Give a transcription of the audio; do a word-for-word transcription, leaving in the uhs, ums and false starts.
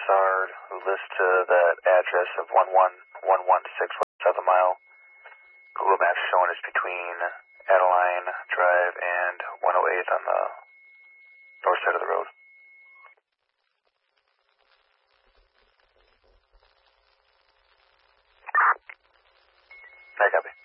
Broussard, who lists to that address of one one one one six South a Mile. Google Maps showing it's between Adeline Drive and one oh eighth on the north side of the road. I copy.